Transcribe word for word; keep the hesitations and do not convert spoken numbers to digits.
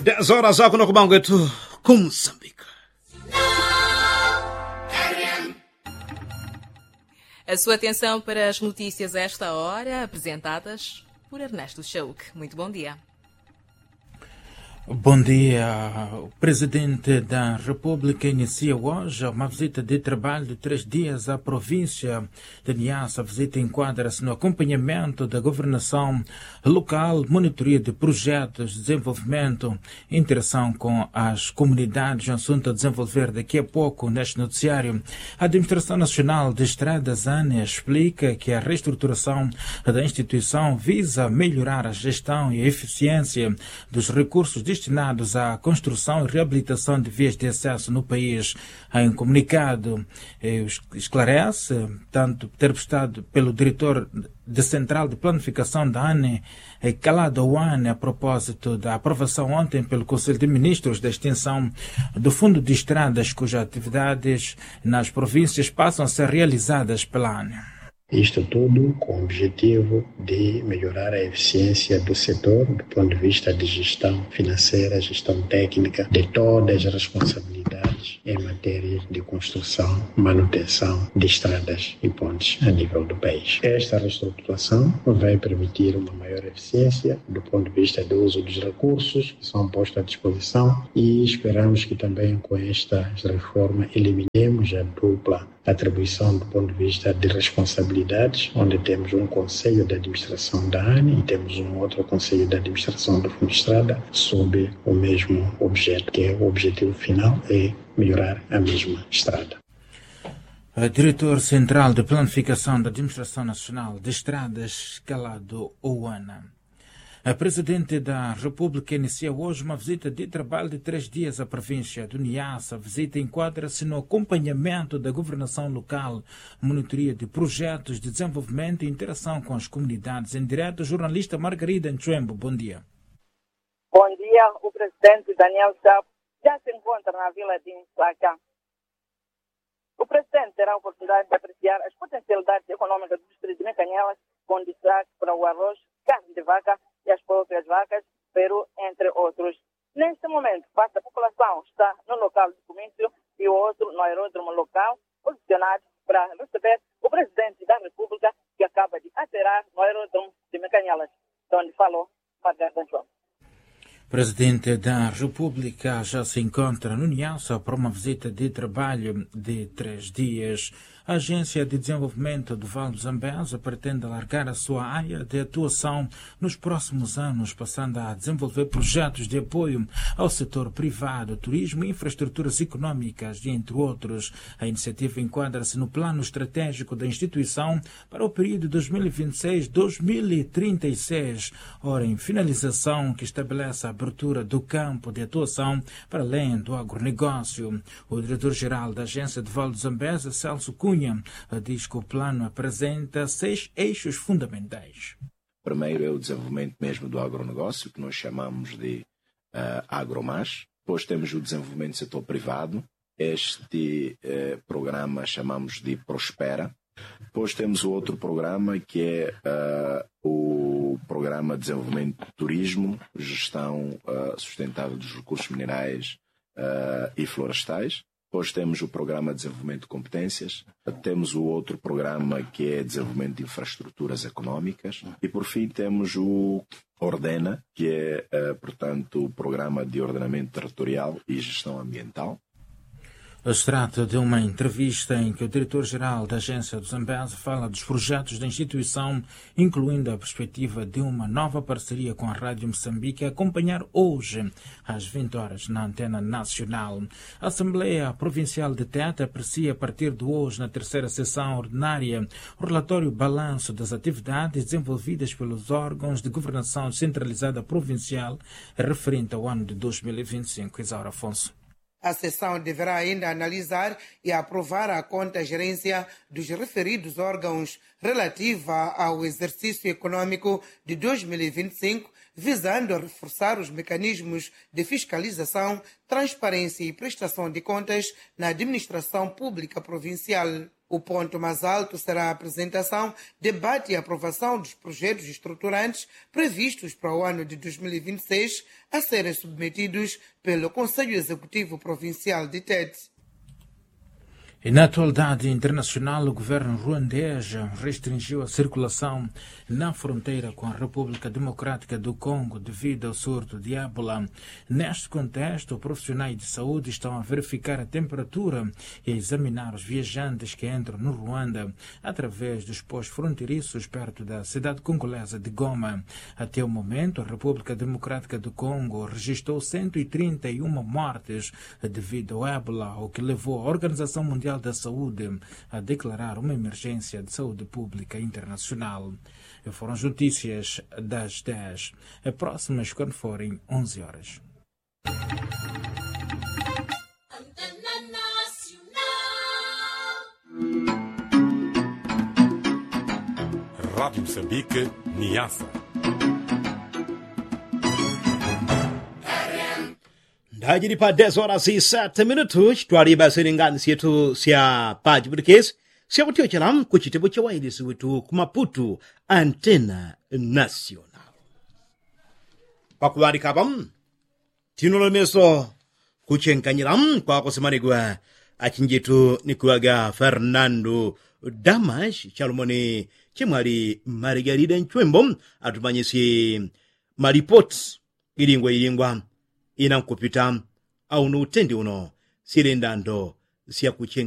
dez horas já no Kubanguetu, com Moçambique. A sua atenção para as notícias a esta hora, apresentadas por Ernesto Chauk. Muito bom dia. Bom dia. O Presidente da República inicia hoje uma visita de trabalho de três dias à província de Niassa. A visita enquadra-se no acompanhamento da governação local, monitoria de projetos de desenvolvimento, interação com as comunidades, um assunto a desenvolver daqui a pouco neste noticiário. A Administração Nacional de Estradas, ANE, explica que a reestruturação da instituição visa melhorar a gestão e a eficiência dos recursos destinados à construção e reabilitação de vias de acesso no país. Em comunicado, esclarece, tanto entrevistado pelo diretor da Central de Planificação da ANE, Calado Wane, a propósito da aprovação ontem pelo Conselho de Ministros da extensão do Fundo de Estradas, cujas atividades nas províncias passam a ser realizadas pela ANE. Isto tudo com o objetivo de melhorar a eficiência do setor do ponto de vista de gestão financeira, gestão técnica, de todas as responsabilidades em matéria de construção, manutenção de estradas e pontes a nível do país. Esta reestruturação vai permitir uma maior eficiência do ponto de vista do uso dos recursos que são postos à disposição e esperamos que também com esta reforma eliminemos a dupla atribuição do ponto de vista de responsabilidades, onde temos um conselho de administração da ANE e temos um outro conselho de administração do Fundo de Estrada sob o mesmo objeto, que é o objetivo final é melhorar a mesma estrada. O diretor central de planificação da Administração Nacional de Estradas, Calado Wane. A Presidente da República inicia hoje uma visita de trabalho de três dias à província do Niassa. A visita enquadra-se no acompanhamento da governação local, monitoria de projetos de desenvolvimento e interação com as comunidades. Em direto, o jornalista Margarida Nchembo. Bom dia. Bom dia. O presidente Daniel Chapo já se encontra na vila de Nsaka. O presidente terá a oportunidade de apreciar as potencialidades econômicas do distrito de Mecanhelas, com destaque para o arroz, carne de vaca e as próprias vacas, peru, entre outros. Neste momento, parte da população está no local de comício e o outro no aeródromo local, posicionado para receber o presidente da República, que acaba de aterrar no aeródromo de Mecanhelas, onde falou Margarida João. O Presidente da República já se encontra no Niassa para uma visita de trabalho de três dias. A Agência de Desenvolvimento do Vale do Zambeze pretende alargar a sua área de atuação nos próximos anos, passando a desenvolver projetos de apoio ao setor privado, turismo e infraestruturas econômicas, entre outros. A iniciativa enquadra-se no plano estratégico da instituição para o período dois mil e vinte e seis a dois mil e trinta e seis, ora em finalização, que estabelece a abertura do campo de atuação para além do agronegócio. O diretor-geral da Agência de Vale do Zambeze, Celso Cunha, diz que o plano apresenta seis eixos fundamentais. Primeiro é o desenvolvimento mesmo do agronegócio, que nós chamamos de uh, agromás. Depois temos o desenvolvimento do setor privado. Este uh, programa chamamos de Prospera. Depois temos o outro programa que é uh, o Programa de Desenvolvimento do Turismo, Gestão uh, Sustentável dos Recursos Minerais uh, e Florestais. Depois temos o Programa de Desenvolvimento de Competências, temos o outro programa que é Desenvolvimento de Infraestruturas Económicas e, por fim, temos o Ordena, que é, portanto, o Programa de Ordenamento Territorial e Gestão Ambiental. Se trata de uma entrevista em que o diretor-geral da Agência do Zambeze fala dos projetos da instituição, incluindo a perspectiva de uma nova parceria com a Rádio Moçambique, a acompanhar hoje, às vinte horas, na Antena Nacional. A Assembleia Provincial de Tete aprecia, a partir de hoje, na terceira sessão ordinária, o relatório balanço das atividades desenvolvidas pelos órgãos de governação centralizada provincial, referente ao ano de dois mil e vinte e cinco. Isaura Afonso. A sessão deverá ainda analisar e aprovar a conta-gerência dos referidos órgãos relativa ao exercício econômico de dois mil e vinte e cinco, visando reforçar os mecanismos de fiscalização, transparência e prestação de contas na administração pública provincial. O ponto mais alto será a apresentação, debate e aprovação dos projetos estruturantes previstos para o ano de dois mil e vinte e seis a serem submetidos pelo Conselho Executivo Provincial de Tete. E na atualidade internacional, o governo ruandês restringiu a circulação na fronteira com a República Democrática do Congo devido ao surto de ébola. Neste contexto, profissionais de saúde estão a verificar a temperatura e a examinar os viajantes que entram no Ruanda através dos postos fronteiriços perto da cidade congolesa de Goma. Até o momento, a República Democrática do Congo registrou cento e trinta e uma mortes devido ao ébola, o que levou a Organização Mundial da Saúde a declarar uma emergência de saúde pública internacional. Foram as notícias das dez. As próximas quando forem onze horas. Rádio Moçambique, Niassa. Ndajiri pa dez horas e sete minutos twaliba silingani syetu sya paji budikesi syakutiochela kuchitepo cha wailesi wetu kumaputu Antena Nacional. pakuvalika pam tinolomeso kuchenkanyira kwa kusimanigwa achinjitu nikuwaga Fernando Damas chalumoni chimwali Margarida Nchwembo atumanyisi maripoti ilingwa ilingwa ina nkupita au nutendi uno silendando siya kuchenga